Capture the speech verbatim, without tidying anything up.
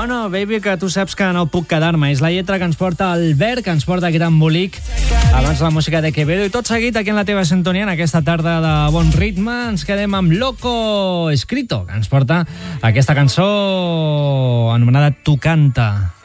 Oh no, baby, que tu saps que no puc quedar-me. És la lletra que ens porta Albert, que ens porta aquest embolic. Abans la música de Quevedo. I tot seguit, aquí en la teva sintonia, en aquesta tarda de bon ritme, ens quedem amb Loco Escrito, que ens porta aquesta cançó anomenada Tu Canta.